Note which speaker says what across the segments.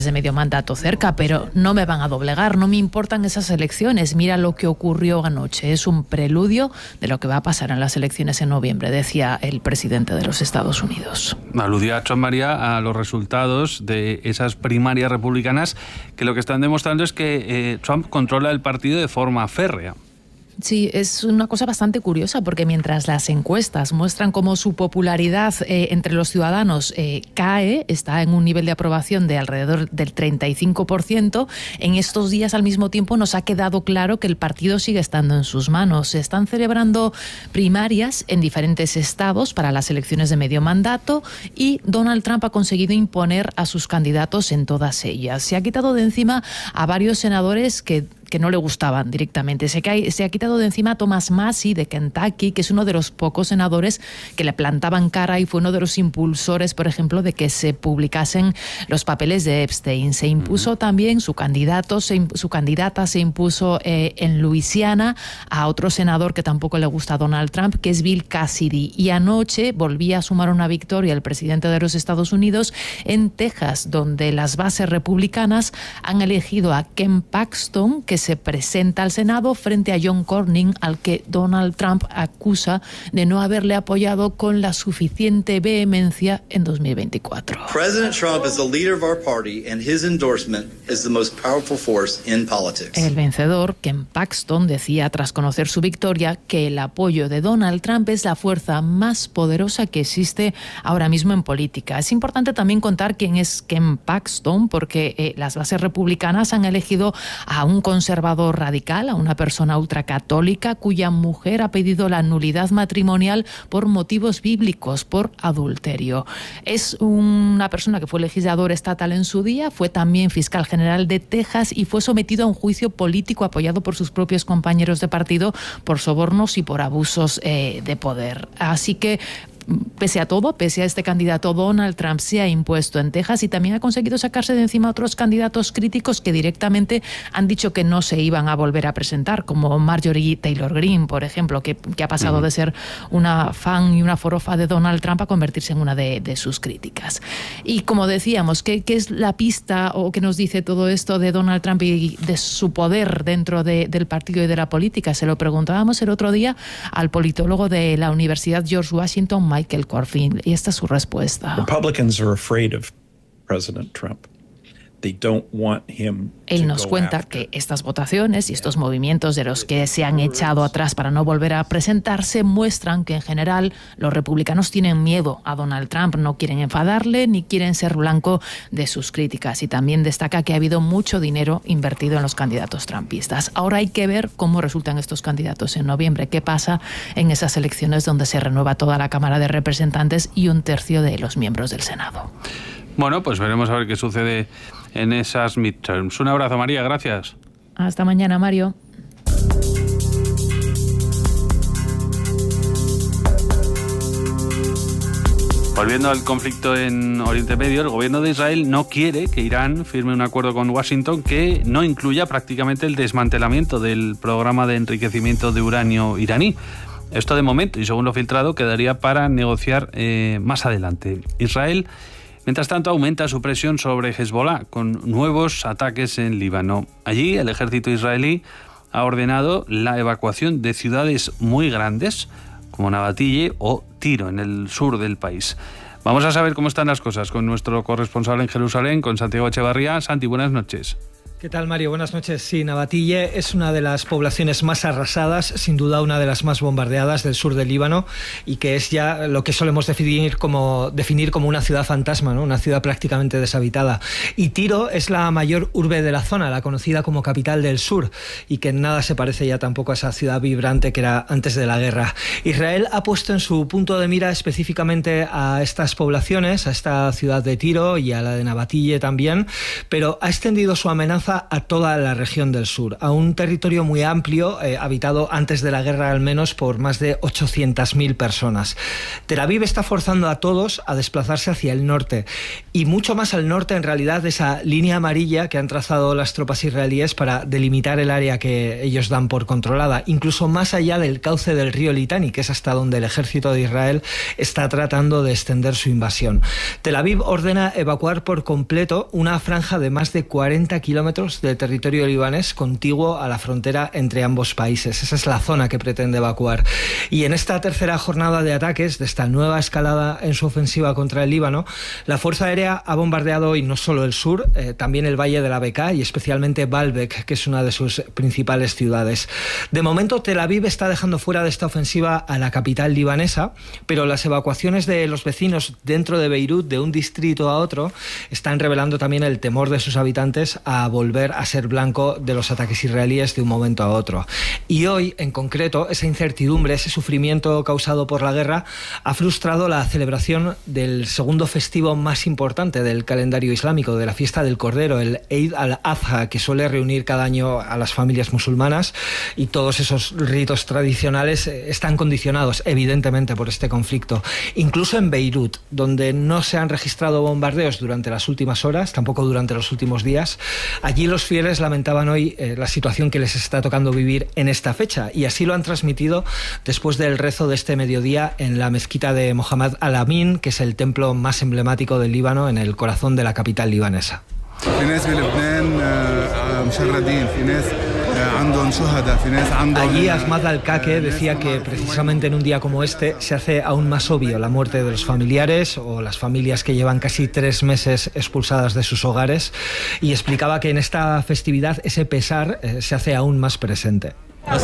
Speaker 1: de medio mandato cerca, pero no me van a doblegar, no me importan esas elecciones. Mira lo que ocurrió anoche, es un preludio de lo que va a pasar en las elecciones en noviembre, decía el presidente de los Estados Unidos.
Speaker 2: Aludía Trump, María, a los resultados de esas primarias republicanas, que lo que están demostrando es que Trump controla el partido de forma férrea.
Speaker 1: Sí, es una cosa bastante curiosa porque mientras las encuestas muestran cómo su popularidad entre los ciudadanos cae, está en un nivel de aprobación de alrededor del 35%, en estos días al mismo tiempo nos ha quedado claro que el partido sigue estando en sus manos. Se están celebrando primarias en diferentes estados para las elecciones de medio mandato y Donald Trump ha conseguido imponer a sus candidatos en todas ellas. Se ha quitado de encima a varios senadores que no le gustaban directamente. Se ha quitado de encima a Thomas Massie de Kentucky, que es uno de los pocos senadores que le plantaban cara y fue uno de los impulsores, por ejemplo, de que se publicasen los papeles de Epstein. Se impuso también su candidata se impuso en Luisiana a otro senador que tampoco le gusta a Donald Trump, que es Bill Cassidy. Y anoche volvía a sumar una victoria el presidente de los Estados Unidos en Texas, donde las bases republicanas han elegido a Ken Paxton, que se presenta al Senado frente a John Cornyn, al que Donald Trump acusa de no haberle apoyado con la suficiente vehemencia en 2024.
Speaker 3: President Trump is the leader of our party and his endorsement is the most powerful force in politics.
Speaker 1: El vencedor, Ken Paxton, decía tras conocer su victoria que el apoyo de Donald Trump es la fuerza más poderosa que existe ahora mismo en política. Es importante también contar quién es Ken Paxton, porque las bases republicanas han elegido a un conservador radical, a una persona ultracatólica cuya mujer ha pedido la nulidad matrimonial por motivos bíblicos, por adulterio. Es una persona que fue legislador estatal en su día, fue también fiscal general de Texas y fue sometido a un juicio político apoyado por sus propios compañeros de partido por sobornos y por abusos de poder. Así que pese a todo, pese a este candidato, Donald Trump se ha impuesto en Texas y también ha conseguido sacarse de encima a otros candidatos críticos que directamente han dicho que no se iban a volver a presentar, como Marjorie Taylor Greene, por ejemplo, que ha pasado de ser una fan y una forofa de Donald Trump a convertirse en una de sus críticas. Y como decíamos, ¿qué es la pista o qué nos dice todo esto de Donald Trump y de su poder dentro del partido y de la política? Se lo preguntábamos el otro día al politólogo de la Universidad George Washington, Michael Corfin, y esta es su respuesta.
Speaker 4: Republicans are afraid of President Trump. They don't want him.
Speaker 1: Él nos cuenta que estas votaciones y estos movimientos de los que se han echado atrás para no volver a presentarse muestran que en general los republicanos tienen miedo a Donald Trump, no quieren enfadarle ni quieren ser blanco de sus críticas. Y también destaca que ha habido mucho dinero invertido en los candidatos trumpistas. Ahora hay que ver cómo resultan estos candidatos en noviembre, qué pasa en esas elecciones donde se renueva toda la Cámara de Representantes y un tercio de los miembros del Senado.
Speaker 2: Bueno, pues veremos a ver qué sucede en esas midterms. Un abrazo, María, gracias.
Speaker 1: Hasta mañana, Mario.
Speaker 2: Volviendo al conflicto en Oriente Medio, el gobierno de Israel no quiere que Irán firme un acuerdo con Washington que no incluya prácticamente el desmantelamiento del programa de enriquecimiento de uranio iraní. Esto de momento, y según lo filtrado, quedaría para negociar más adelante. Israel, mientras tanto, aumenta su presión sobre Hezbollah con nuevos ataques en Líbano. Allí, el ejército israelí ha ordenado la evacuación de ciudades muy grandes, como Nabatille o Tiro, en el sur del país. Vamos a saber cómo están las cosas con nuestro corresponsal en Jerusalén, con Santiago Echevarría. Santi, buenas noches.
Speaker 5: ¿Qué tal, Mario? Buenas noches. Sí, Nabatille es una de las poblaciones más arrasadas, sin duda una de las más bombardeadas del sur del Líbano y que es ya lo que solemos definir como una ciudad fantasma, ¿no? Una ciudad prácticamente deshabitada. Y Tiro es la mayor urbe de la zona, la conocida como capital del sur y que en nada se parece ya tampoco a esa ciudad vibrante que era antes de la guerra. Israel ha puesto en su punto de mira específicamente a estas poblaciones, a esta ciudad de Tiro y a la de Nabatille también, pero ha extendido su amenaza desplaza a toda la región del sur, a un territorio muy amplio, habitado antes de la guerra al menos por más de 800.000 personas. Tel Aviv está forzando a todos a desplazarse hacia el norte, y mucho más al norte en realidad de esa línea amarilla que han trazado las tropas israelíes para delimitar el área que ellos dan por controlada, incluso más allá del cauce del río Litani, que es hasta donde el ejército de Israel está tratando de extender su invasión. Tel Aviv ordena evacuar por completo una franja de más de 40 kilómetros de territorio libanés contiguo a la frontera entre ambos países. Esa es la zona que pretende evacuar. Y en esta tercera jornada de ataques, de esta nueva escalada en su ofensiva contra el Líbano, la Fuerza Aérea ha bombardeado hoy no solo el sur, también el valle de la Bekaa y especialmente Baalbek, que es una de sus principales ciudades. De momento, Tel Aviv está dejando fuera de esta ofensiva a la capital libanesa, pero las evacuaciones de los vecinos dentro de Beirut, de un distrito a otro, están revelando también el temor de sus habitantes a volver a ser blanco de los ataques israelíes de un momento a otro. Y hoy, en concreto, esa incertidumbre, ese sufrimiento causado por la guerra, ha frustrado la celebración del segundo festivo más importante del calendario islámico, de la fiesta del Cordero, el Eid al-Adha, que suele reunir cada año a las familias musulmanas, y todos esos ritos tradicionales están condicionados, evidentemente, por este conflicto. Incluso en Beirut, donde no se han registrado bombardeos durante las últimas horas, tampoco durante los últimos días, allí los fieles lamentaban hoy la situación que les está tocando vivir en esta fecha, y así lo han transmitido después del rezo de este mediodía en la mezquita de Mohammed Al-Amin, que es el templo más emblemático del Líbano, en el corazón de la capital libanesa. Allí Ahmad Al-Kake decía que precisamente en un día como este se hace aún más obvio la muerte de los familiares o las familias que llevan casi 3 meses expulsadas de sus hogares, y explicaba que en esta festividad ese pesar se hace aún más presente.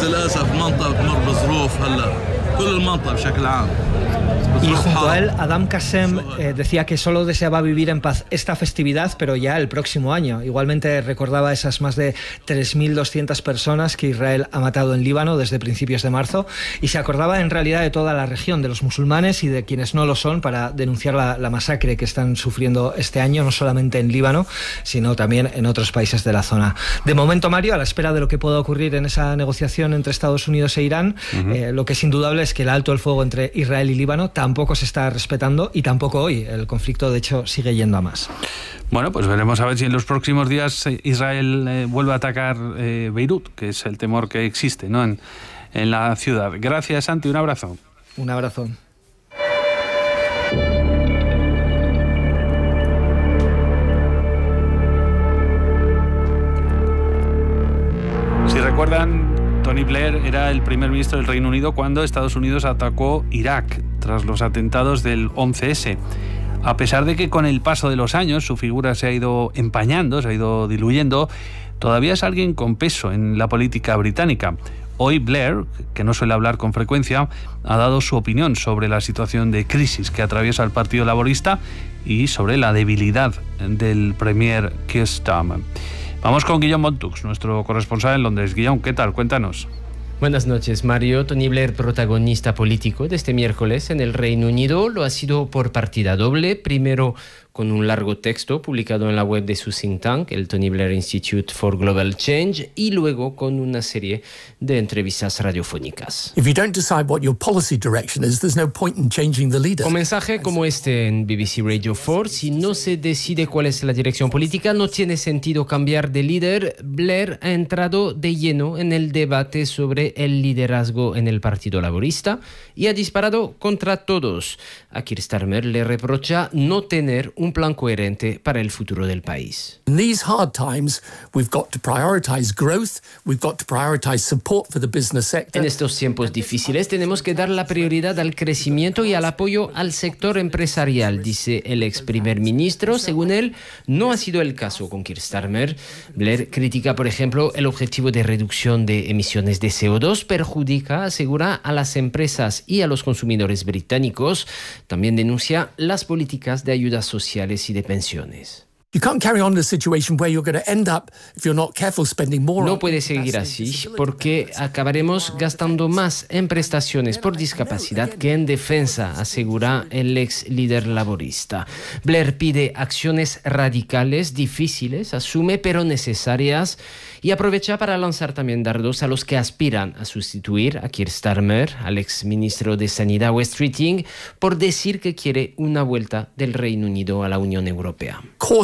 Speaker 5: Y junto a él, Adam Qasem decía que solo deseaba vivir en paz esta festividad, pero ya el próximo año. Igualmente recordaba esas más de 3.200 personas que Israel ha matado en Líbano desde principios de marzo, y se acordaba en realidad de toda la región, de los musulmanes y de quienes no lo son, para denunciar la masacre que están sufriendo este año, no solamente en Líbano, sino también en otros países de la zona. De momento, Mario, a la espera de lo que pueda ocurrir en esa negociación entre Estados Unidos e Irán, lo que es indudable es que el alto el fuego entre Israel y Líbano tampoco se está respetando, y tampoco hoy. El conflicto, de hecho, sigue yendo a más.
Speaker 2: Bueno, pues veremos a ver si en los próximos días Israel vuelve a atacar Beirut, que es el temor que existe, ¿no?, en la ciudad. Gracias, Santi. Un abrazo.
Speaker 5: Un abrazo.
Speaker 2: Si recuerdan, Tony Blair era el primer ministro del Reino Unido cuando Estados Unidos atacó Irak tras los atentados del 11S. A pesar de que con el paso de los años su figura se ha ido empañando, se ha ido diluyendo, todavía es alguien con peso en la política británica. Hoy Blair, que no suele hablar con frecuencia, ha dado su opinión sobre la situación de crisis que atraviesa el Partido Laborista y sobre la debilidad del Premier Keir Starmer. Vamos con Guillaume Montux, nuestro corresponsal en Londres. Guillaume, ¿qué tal? Cuéntanos.
Speaker 6: Buenas noches, Mario. Tony Blair, protagonista político de este miércoles en el Reino Unido, lo ha sido por partida doble. Primero, con un largo texto publicado en la web de su think tank, el Tony Blair Institute for Global Change, y luego con una serie de entrevistas radiofónicas. Con mensaje como este en BBC Radio 4, si no se decide cuál es la dirección política, no tiene sentido cambiar de líder. Blair ha entrado de lleno en el debate sobre el liderazgo en el Partido Laborista y ha disparado contra todos. A Keir Starmer le reprocha no tener un plan coherente para el futuro del país. En estos tiempos difíciles tenemos que dar la prioridad al crecimiento y al apoyo al sector empresarial, dice el ex primer ministro. Según él, no ha sido el caso con Keir Starmer. Blair critica, por ejemplo, el objetivo de reducción de emisiones de CO2, perjudica, asegura, a las empresas y a los consumidores británicos. También denuncia las políticas de ayudas sociales y de pensiones. No puede seguir así porque acabaremos gastando más en prestaciones por discapacidad que en defensa, asegura el ex líder laborista. Blair pide acciones radicales, difíciles, asume, pero necesarias, y aprovecha para lanzar también dardos a los que aspiran a sustituir a Keir Starmer, al ex ministro de Sanidad Wes Keating, por decir que quiere una vuelta del Reino Unido a la Unión Europea.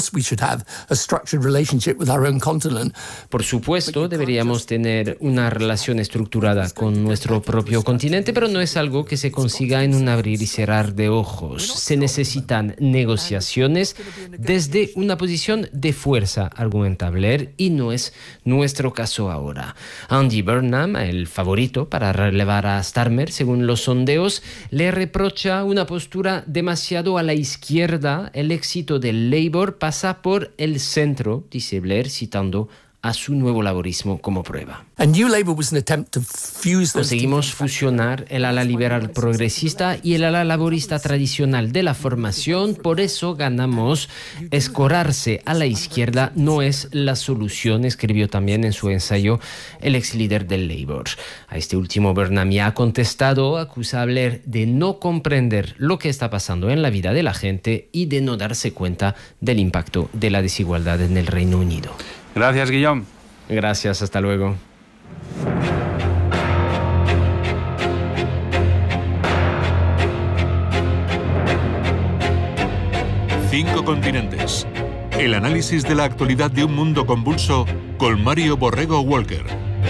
Speaker 6: Por supuesto, deberíamos tener una relación estructurada con nuestro propio continente, pero no es algo que se consiga en un abrir y cerrar de ojos. Se necesitan negociaciones desde una posición de fuerza, argumenta Blair, y no es nuestro caso ahora. Andy Burnham, el favorito para relevar a Starmer, según los sondeos, le reprocha una postura demasiado a la izquierda. El éxito del Labour pasa por el centro, dice Blair, citando a su nuevo laborismo como prueba. Conseguimos fusionar el ala liberal progresista y el ala laborista tradicional de la formación, por eso ganamos. Escorarse a la izquierda no es la solución, escribió también en su ensayo el ex líder del Labour. A este último Burnham ya ha contestado, acusa a Blair de no comprender lo que está pasando en la vida de la gente y de no darse cuenta del impacto de la desigualdad en el Reino Unido.
Speaker 2: Gracias, Guillaume.
Speaker 6: Gracias, hasta luego.
Speaker 7: Cinco continentes. El análisis de la actualidad de un mundo convulso con Mario Borrego Walker.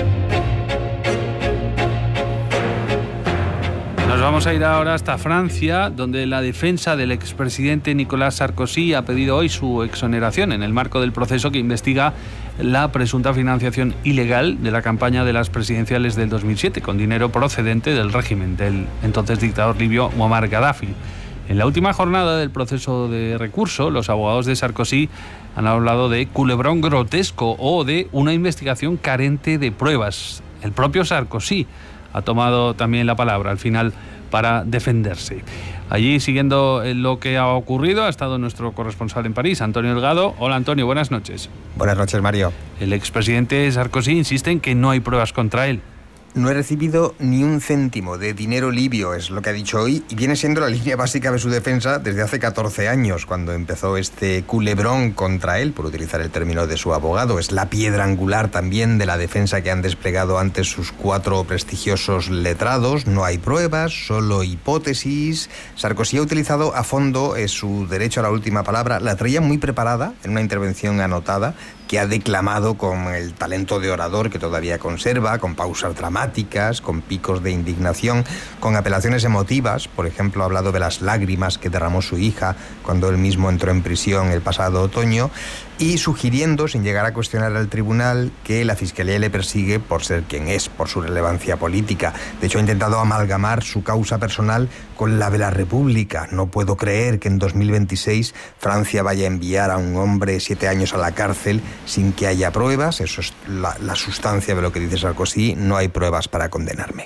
Speaker 2: Nos vamos a ir ahora hasta Francia, donde la defensa del expresidente Nicolas Sarkozy ha pedido hoy su exoneración en el marco del proceso que investiga la presunta financiación ilegal de la campaña de las presidenciales del 2007 con dinero procedente del régimen del entonces dictador libio Muammar Gaddafi. En la última jornada del proceso de recurso, los abogados de Sarkozy han hablado de culebrón grotesco o de una investigación carente de pruebas. El propio Sarkozy ha tomado también la palabra al final para defenderse. Allí, siguiendo lo que ha ocurrido, ha estado nuestro corresponsal en París, Antonio Delgado. Hola, Antonio, buenas noches.
Speaker 8: Buenas noches, Mario.
Speaker 2: El expresidente Sarkozy insiste en que no hay pruebas contra él.
Speaker 8: No he recibido ni un céntimo de dinero libio, es lo que ha dicho hoy, y viene siendo la línea básica de su defensa desde hace 14 años, cuando empezó este culebrón contra él, por utilizar el término de su abogado. Es la piedra angular también de la defensa que han desplegado antes sus 4 prestigiosos letrados. No hay pruebas, solo hipótesis. Sarkozy ha utilizado a fondo su derecho a la última palabra. La traía muy preparada en una intervención anotada, que ha declamado con el talento de orador que todavía conserva, con pausas dramáticas, con picos de indignación, con apelaciones emotivas. Por ejemplo, ha hablado de las lágrimas que derramó su hija cuando él mismo entró en prisión el pasado otoño, y sugiriendo, sin llegar a cuestionar al tribunal, que la Fiscalía le persigue por ser quien es, por su relevancia política. De hecho, ha intentado amalgamar su causa personal con la de la República. No puedo creer que en 2026 Francia vaya a enviar a un hombre 7 años a la cárcel sin que haya pruebas. Eso es la sustancia de lo que dice Sarkozy. No hay pruebas para condenarme.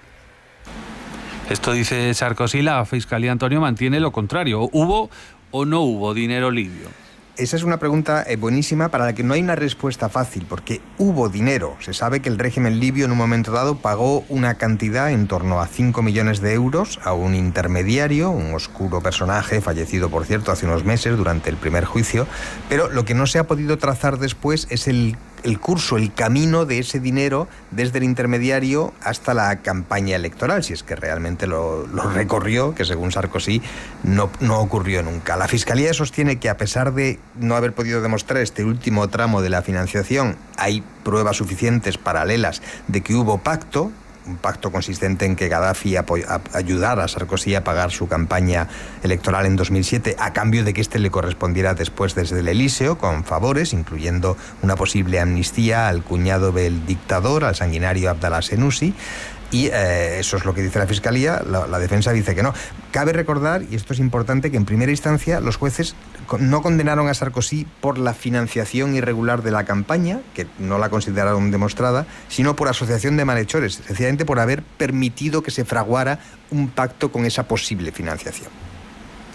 Speaker 2: Esto dice Sarkozy. La Fiscalía, Antonio, mantiene lo contrario. ¿Hubo o no hubo dinero libio?
Speaker 8: Esa es una pregunta buenísima para la que no hay una respuesta fácil, porque hubo dinero. Se sabe que el régimen libio en un momento dado pagó una cantidad en torno a 5 millones de euros a un intermediario, un oscuro personaje, fallecido por cierto hace unos meses durante el primer juicio, pero lo que no se ha podido trazar después es el curso, el camino de ese dinero desde el intermediario hasta la campaña electoral, si es que realmente lo recorrió, que según Sarkozy no ocurrió nunca. La Fiscalía sostiene que a pesar de no haber podido demostrar este último tramo de la financiación, hay pruebas suficientes paralelas de que hubo pacto, un pacto consistente en que Gaddafi ayudara a Sarkozy a pagar su campaña electoral en 2007 a cambio de que éste le correspondiera después desde el Elíseo con favores, incluyendo una posible amnistía al cuñado del dictador, al sanguinario Abdallah Senussi. Y eso es lo que dice la Fiscalía. La defensa dice que no. Cabe recordar, y esto es importante, que en primera instancia los jueces no condenaron a Sarkozy por la financiación irregular de la campaña, que no la consideraron demostrada, sino por asociación de malhechores, sencillamente por haber permitido que se fraguara un pacto con esa posible financiación.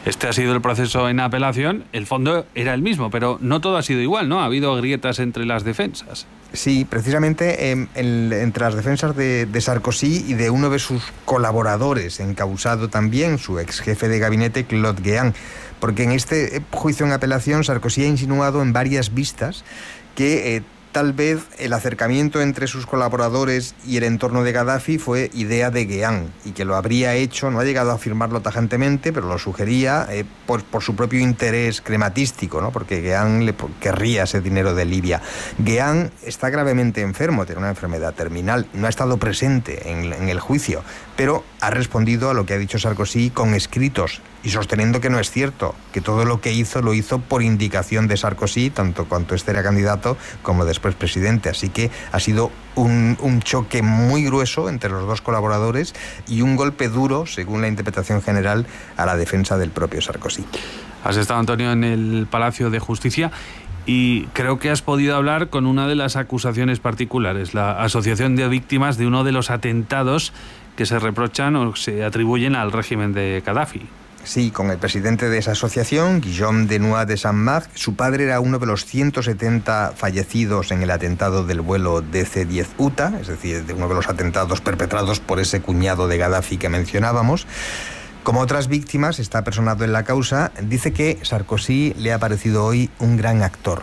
Speaker 2: Este ha sido el proceso en apelación. El fondo era el mismo, pero no todo ha sido igual, ¿no? Ha habido grietas entre las defensas.
Speaker 8: Sí, precisamente entre las defensas de Sarkozy y de uno de sus colaboradores, encausado también, su ex jefe de gabinete, Claude Guéant, porque en este juicio en apelación Sarkozy ha insinuado en varias vistas que tal vez el acercamiento entre sus colaboradores y el entorno de Gaddafi fue idea de Guéant y que lo habría hecho, no ha llegado a afirmarlo tajantemente, pero lo sugería por su propio interés crematístico, ¿no? Porque Guéant querría ese dinero de Libia. Guéant está gravemente enfermo, tiene una enfermedad terminal, no ha estado presente en el juicio, pero ha respondido a lo que ha dicho Sarkozy con escritos y sosteniendo que no es cierto, que todo lo que hizo lo hizo por indicación de Sarkozy, tanto cuando este era candidato como después presidente. Así que ha sido un choque muy grueso entre los dos colaboradores y un golpe duro, según la interpretación general, a la defensa del propio Sarkozy.
Speaker 2: Has estado, Antonio, en el Palacio de Justicia y creo que has podido hablar con una de las acusaciones particulares, la Asociación de Víctimas de uno de los atentados que se reprochan o se atribuyen al régimen de Gaddafi.
Speaker 8: Sí, con el presidente de esa asociación, Guillaume Denoy de Saint-Marc. Su padre era uno de los 170 fallecidos en el atentado del vuelo DC-10 UTA, es decir, de uno de los atentados perpetrados por ese cuñado de Gaddafi que mencionábamos. Como otras víctimas, está personado en la causa, dice que Sarkozy le ha parecido hoy un gran actor.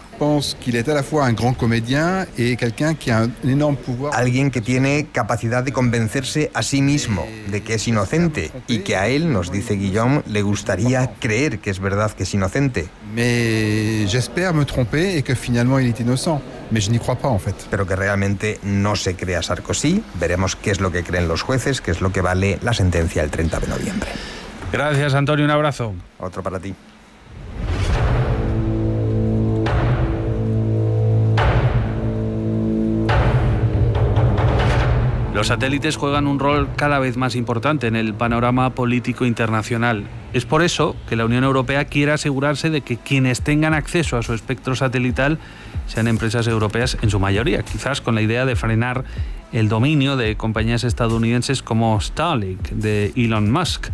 Speaker 8: Alguien que tiene capacidad de convencerse a sí mismo de que es inocente y que a él, nos dice Guillaume, le gustaría creer que es verdad que es inocente. Pero que realmente no se cree a Sarkozy. Veremos qué es lo que creen los jueces, qué es lo que vale la sentencia el 30 de noviembre.
Speaker 2: Gracias, Antonio, un abrazo.
Speaker 8: Otro para ti.
Speaker 2: Los satélites juegan un rol cada vez más importante en el panorama político internacional. Es por eso que la Unión Europea quiere asegurarse de que quienes tengan acceso a su espectro satelital sean empresas europeas en su mayoría, quizás con la idea de frenar el dominio de compañías estadounidenses como Starlink de Elon Musk.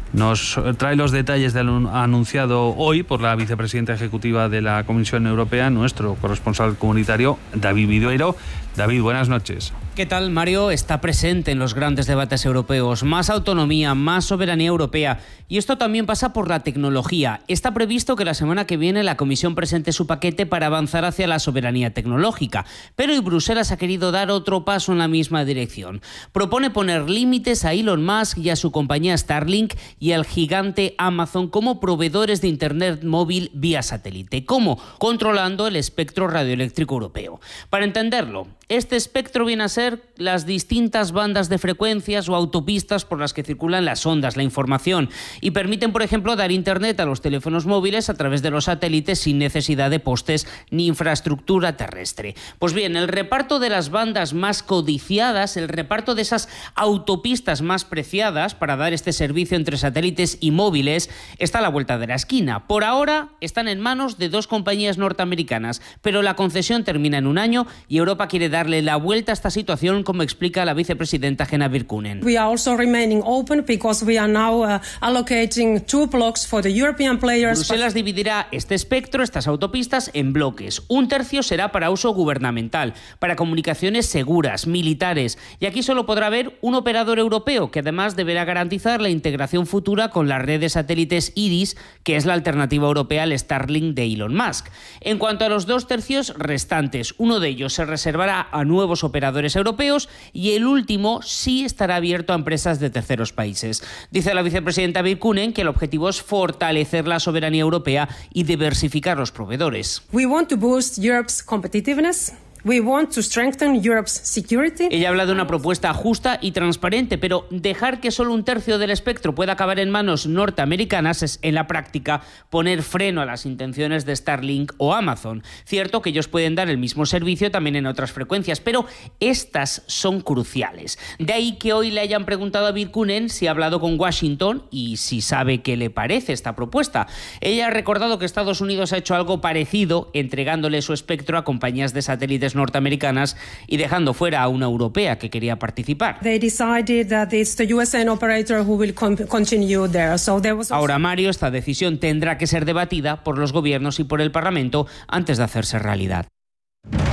Speaker 2: Nos trae los detalles del anunciado hoy por la vicepresidenta ejecutiva de la Comisión Europea, nuestro corresponsal comunitario, David Vidueiro. David, buenas noches.
Speaker 9: ¿Qué tal, Mario? Está presente en los grandes debates europeos. Más autonomía, más soberanía europea. Y esto también pasa por la tecnología. Está previsto que la semana que viene la Comisión presente su paquete para avanzar hacia la soberanía tecnológica. Pero hoy Bruselas ha querido dar otro paso en la misma dirección. Propone poner límites a Elon Musk y a su compañía Starlink y al gigante Amazon como proveedores de Internet móvil vía satélite. ¿Cómo? Controlando el espectro radioeléctrico europeo. Para entenderlo, este espectro viene a ser las distintas bandas de frecuencias o autopistas por las que circulan las ondas, la información, y permiten, por ejemplo, dar Internet a los teléfonos móviles a través de los satélites sin necesidad de postes ni infraestructura terrestre. Pues bien, el reparto de las bandas más codiciadas, el reparto de esas autopistas más preciadas para dar este servicio entre satélites y móviles, está a la vuelta de la esquina. Por ahora están en manos de dos compañías norteamericanas, pero la concesión termina en un año y Europa quiere darle la vuelta a esta situación, como explica la vicepresidenta Henna Virkkunen.
Speaker 10: We are also remaining open because we are now allocating 2 blocks for the European players.
Speaker 9: Bruselas dividirá este espectro, estas autopistas, en bloques. Un tercio será para uso gubernamental, para comunicaciones seguras, militares, y aquí solo podrá haber un operador europeo que además deberá garantizar la integración futura con la red de satélites IRIS, que es la alternativa europea al Starlink de Elon Musk. En cuanto a los 2 tercios restantes, uno de ellos se reservará a nuevos operadores europeos y el último sí estará abierto a empresas de terceros países. Dice la vicepresidenta Virkkunen que el objetivo es fortalecer la soberanía europea y diversificar los proveedores.
Speaker 10: We want to boost Europe's competitiveness. We want to strengthen Europe's security.
Speaker 9: Ella habla de una propuesta justa y transparente, pero dejar que solo un tercio del espectro pueda acabar en manos norteamericanas es, en la práctica, poner freno a las intenciones de Starlink o Amazon. Cierto que ellos pueden dar el mismo servicio también en otras frecuencias, pero estas son cruciales. De ahí que hoy le hayan preguntado a Virkkunen si ha hablado con Washington y si sabe qué le parece esta propuesta. Ella ha recordado que Estados Unidos ha hecho algo parecido, entregándole su espectro a compañías de satélites patentes norteamericanas y dejando fuera a una europea que quería participar. Ahora, Mario, esta decisión tendrá que ser debatida por los gobiernos y por el Parlamento antes de hacerse realidad.